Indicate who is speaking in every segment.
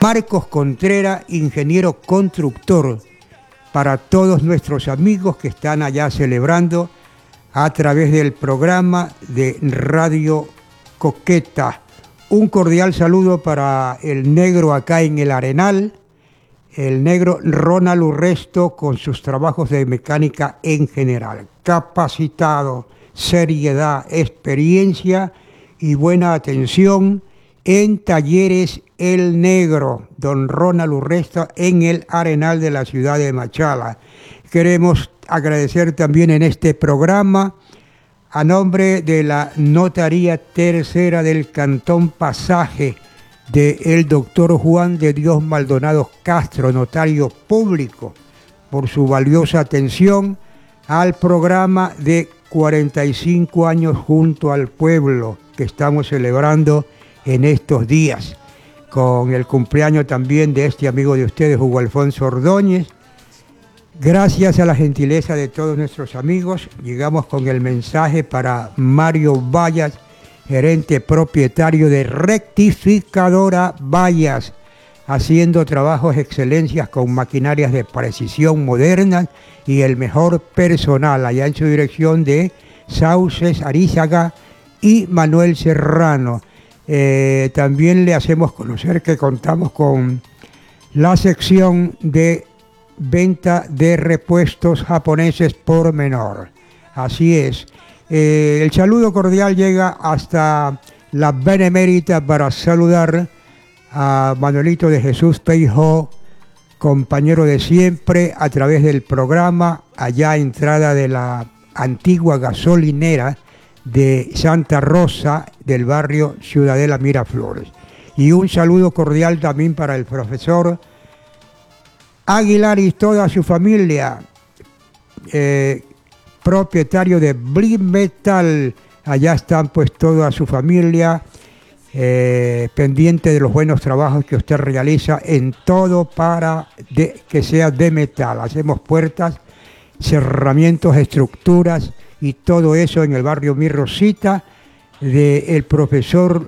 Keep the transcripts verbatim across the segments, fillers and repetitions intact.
Speaker 1: Marcos Contreras, ingeniero constructor, para todos nuestros amigos que están allá celebrando a través del programa de Radio Coqueta. Un cordial saludo para el negro acá en el Arenal, el negro Ronald Urresto, con sus trabajos de mecánica en general. Capacitado, seriedad, experiencia y buena atención en Talleres El Negro, don Ronald Urresto, en el Arenal de la ciudad de Machala. Queremos agradecer también en este programa, a nombre de la Notaría Tercera del Cantón Pasaje, del doctor Juan de Dios Maldonado Castro, notario público, por su valiosa atención al programa de cuarenta y cinco años junto al pueblo que estamos celebrando en estos días, con el cumpleaños también de este amigo de ustedes, Hugo Alfonso Ordóñez. Gracias a la gentileza de todos nuestros amigos, llegamos con el mensaje para Mario Vallas, gerente propietario de Rectificadora Vallas, haciendo trabajos excelencias con maquinarias de precisión modernas y el mejor personal, allá en su dirección de Sauces, Arízaga y Manuel Serrano. Eh, también le hacemos conocer que contamos con la sección de venta de repuestos japoneses por menor. Así es. Eh, el saludo cordial llega hasta la Benemérita para saludar a Manuelito de Jesús Peijó, compañero de siempre a través del programa, allá entrada de la antigua gasolinera de Santa Rosa del barrio Ciudadela Miraflores. Y un saludo cordial también para el profesor Aguilar y toda su familia, eh, propietario de Blimetal. Allá están pues toda su familia, eh, pendiente de los buenos trabajos que usted realiza en todo para de, que sea de metal. Hacemos puertas, cerramientos, estructuras y todo eso en el barrio Mi Rosita, del profesor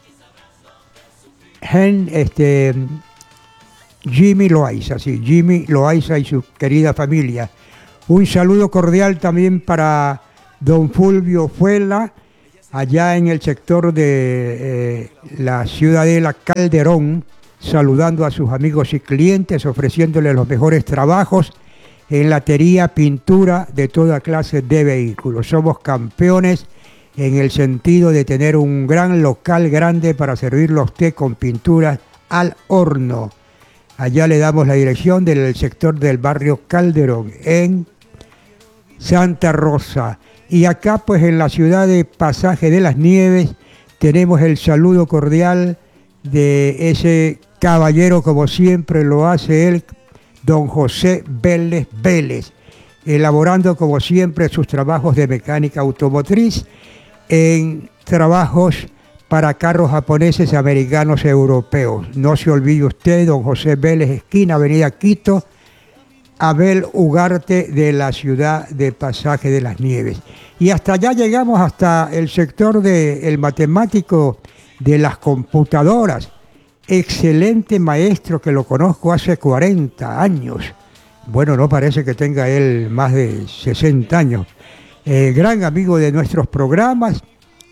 Speaker 1: Gen, este... Jimmy Loaiza, sí, Jimmy Loaiza y su querida familia. Un saludo cordial también para don Fulvio Fuela, allá en el sector de eh, la Ciudadela Calderón, saludando a sus amigos y clientes, ofreciéndoles los mejores trabajos en latería, pintura de toda clase de vehículos. Somos campeones en el sentido de tener un gran local grande para servirlo a usted con pinturas al horno. Allá le damos la dirección del sector del barrio Calderón, en Santa Rosa. Y acá, pues, en la ciudad de Pasaje de las Nieves, tenemos el saludo cordial de ese caballero, como siempre lo hace él, don José Vélez Vélez, elaborando, como siempre, sus trabajos de mecánica automotriz en trabajos para carros japoneses, americanos, europeos. No se olvide usted, don José Vélez, esquina Avenida Quito, Abel Ugarte de la ciudad de Pasaje de las Nieves. Y hasta allá llegamos, hasta el sector del matemático de las computadoras. Excelente maestro que lo conozco hace cuarenta años. Bueno, no parece que tenga él más de sesenta años. Eh, gran amigo de nuestros programas.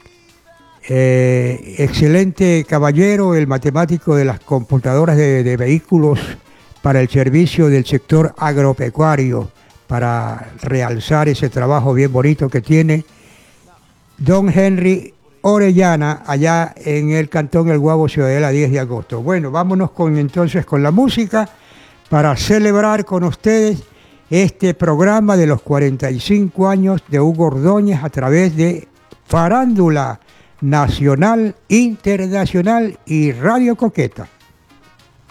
Speaker 1: Eh, excelente caballero, el matemático de las computadoras de, de vehículos para el servicio del sector agropecuario, para realzar ese trabajo bien bonito que tiene don Henry Orellana, allá en el Cantón El Guabo, Ciudadela, diez de agosto. Bueno, vámonos con, entonces con la música para celebrar con ustedes este programa de los cuarenta y cinco años de Hugo Ordóñez a través de Farándula Nacional, Internacional y Radio Coqueta.